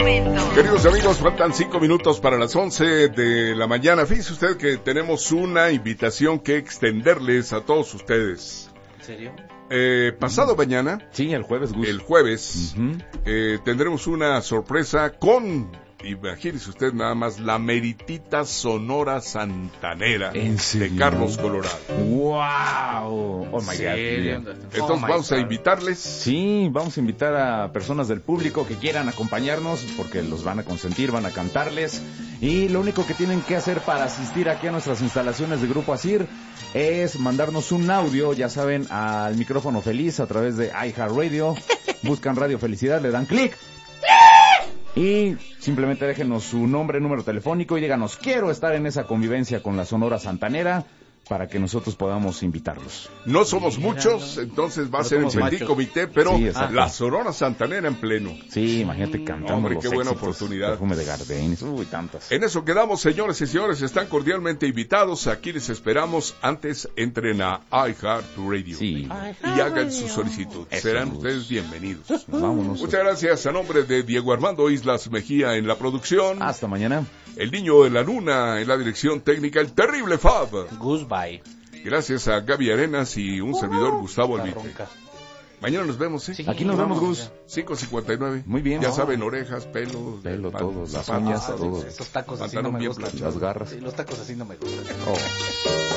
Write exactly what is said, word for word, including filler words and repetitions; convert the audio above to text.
momento. Queridos amigos, faltan cinco minutos para las once de la mañana. Fíjese usted que tenemos una invitación que extenderles a todos ustedes. ¿En serio? Eh, pasado mañana, Sí, el jueves, Gus. el jueves, Ujú. eh, tendremos una sorpresa con, imagínese usted nada más, la meritita Sonora Santanera ¿En de serio? Carlos Colorado. ¡Wow! Oh, my ¿Serio? God. Entonces Oh, my vamos a God. invitarles. Sí, vamos a invitar a personas del público que quieran acompañarnos porque los van a consentir, van a cantarles. Y lo único que tienen que hacer para asistir aquí a nuestras instalaciones de Grupo Asir es mandarnos un audio, ya saben, al micrófono feliz a través de iHeartRadio. Buscan Radio Felicidad, le dan clic. Y simplemente déjenos su nombre, número telefónico y díganos, quiero estar en esa convivencia con la Sonora Santanera para que nosotros podamos invitarlos. No somos Mira, muchos, no. entonces va a No ser en somos petit machos. comité, pero Sí, exacto. la Sonora Santanera en pleno. Sí, imagínate cantando Hombre, los qué buena éxitos, oportunidad. Perfume de Gardenias, uy, tantas. En eso quedamos, señores y señores, están cordialmente invitados, aquí les esperamos, antes entren a iHeartRadio Sí, y hagan su solicitud, Eso, serán Gus. ustedes bienvenidos. vámonos. Muchas gracias a nombre de Diego Armando Islas Mejía en la producción, Hasta mañana. el niño de la luna en la dirección técnica, el terrible Fab. Goodbye. Gracias a Gaby Arenas y un servidor Gustavo La Albite. ronca. Mañana nos vemos, ¿sí? Sí. Aquí nos vemos, Gus. cinco cincuenta y nueve. Muy bien. Ya Oh. saben, orejas, pelos, Pelo, pan- todo, las zapatos, uñas, todo. todo. Esos tacos así no Pantalón me bien gustan. planchado. Las garras. Sí, los tacos así no me gustan. Oh.